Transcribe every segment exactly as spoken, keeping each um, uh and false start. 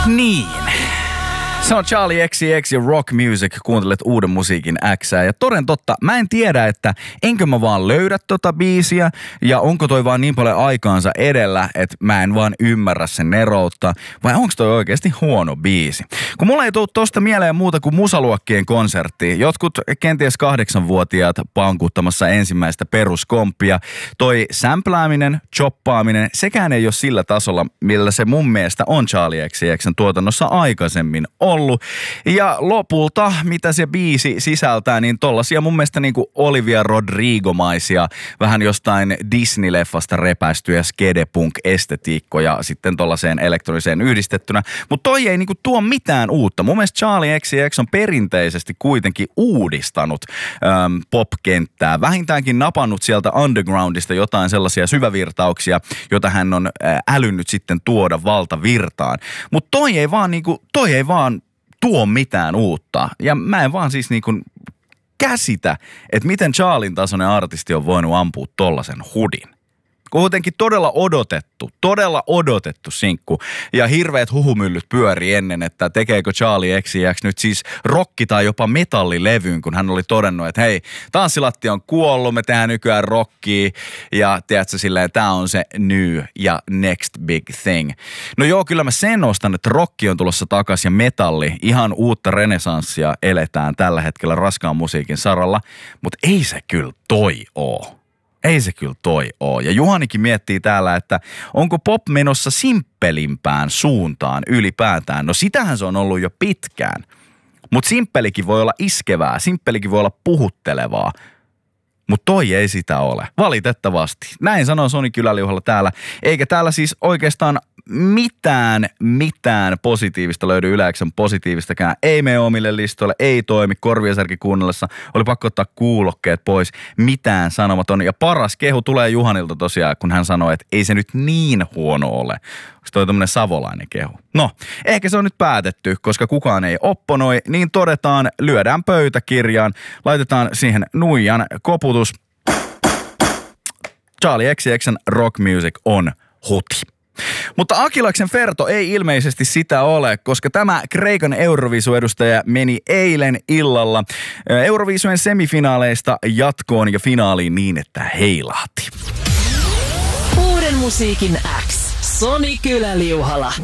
Niin. Se on Charlie X C X ja Rock Music, kuuntelet uuden musiikin Xää. Ja toden totta, mä en tiedä, että enkö mä vaan löydä tota biisiä ja onko toi vaan niin paljon aikaansa edellä, että mä en vaan ymmärrä sen neroutta, vai onko toi oikeasti huono biisi? Kun mulla ei tuu tosta mieleen muuta kuin musaluokkien konsertti. Jotkut kenties kahdeksanvuotiaat pankuttamassa ensimmäistä peruskomppia. Toi sämplääminen, choppaaminen, sekään ei ole sillä tasolla, millä se mun mielestä on Charlie X C X:n tuotannossa aikaisemmin ollut. Ja lopulta, mitä se biisi sisältää, niin tollasia mun mielestä niinku Olivia Rodrigo-maisia, vähän jostain Disney-leffasta repäistyjä skedepunk-estetiikkoja sitten tollaseen elektroniseen yhdistettynä. Mutta toi ei niinku tuo mitään uutta. Mun mielestä Charlie X C X on perinteisesti kuitenkin uudistanut äm, pop-kenttää. Vähintäänkin napannut sieltä undergroundista jotain sellaisia syvävirtauksia, joita hän on ä, älynnyt sitten tuoda valtavirtaan. Mutta toi ei vaan niinku, toi ei vaan tuo mitään uutta. Ja mä en vaan siis niinku käsitä, että miten Charlin tasoinen artisti on voinut ampua tollasen hudin. Kuitenkin todella odotettu, todella odotettu sinkku. Ja hirveät huhumyllyt pyöri ennen, että tekeekö Charlie X C X nyt siis rokki- tai jopa metallilevyyn, kun hän oli todennut, että hei, tanssilattia on kuollut, me tehdään nykyään rockia. Ja tiedätkö silleen, tää on se new ja next big thing. No joo, kyllä mä sen ostan, että rocki on tulossa takas ja metalli, ihan uutta renesanssia eletään tällä hetkellä raskaan musiikin saralla, mutta ei se kyllä toi oo. Ei se kyllä toi oo. Ja Juhanikin miettii täällä, että onko pop menossa simppelimpään suuntaan ylipäätään. No sitähän se on ollut jo pitkään. Mutta simppelikin voi olla iskevää, simppelikin voi olla puhuttelevaa. Mutta toi ei sitä ole. Valitettavasti. Näin sanoo Soni Kyläliuhalla täällä. Eikä täällä siis oikeastaan mitään, mitään positiivista löydy Yle X:n positiivistakään. Ei mene omille listoille, ei toimi korvien särki kuunnellessa. Oli pakko ottaa kuulokkeet pois. Mitään sanomaton. Ja paras kehu tulee Juhanilta tosiaan, kun hän sanoi, että ei se nyt niin huono ole. Onko toi tämmönen savolainen kehu? No, ehkä se on nyt päätetty, koska kukaan ei opponoi, niin todetaan, lyödään pöytäkirjaan, laitetaan siihen nuijan koputus. Charlie X C X:n Rock Music on huti. Mutta Akilaksen Ferto ei ilmeisesti sitä ole, koska tämä Kreikan Euroviisu-edustaja meni eilen illalla Euroviisujen semifinaaleista jatkoon ja finaaliin niin, että heilahti. Uuden musiikin X. Soni Kyläliuhala.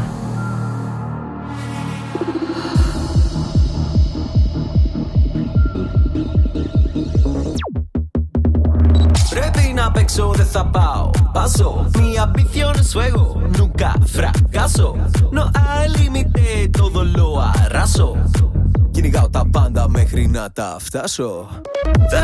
Retina pexo de zapao, paso, mi ambición es fuego, nunca fracaso. No hay límite, todo lo arraso. Kini kautta panda mehrinata aftaso.